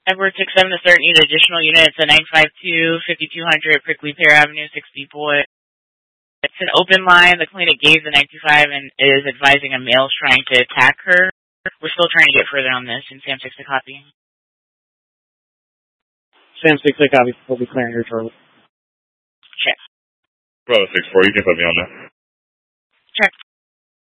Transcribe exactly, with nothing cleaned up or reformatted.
Edward six seven to start, need additional units at nine five two, fifty-two hundred Prickly Pear Avenue, sixty boy. It's an open line. The clinic gave the nine two five and is advising a male's trying to attack her. We're still trying to get further on this, and Sam six to copy. Sam six to copy. We'll be clearing your Charlie. Check. Bravo six four, you can put me on that. Check.